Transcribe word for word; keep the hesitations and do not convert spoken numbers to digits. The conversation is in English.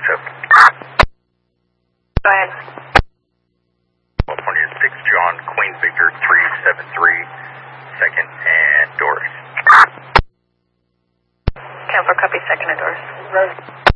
seven. Go ahead. California six, John, Queen Victor three seven three, second and doors. Cancel, copy, second and doors.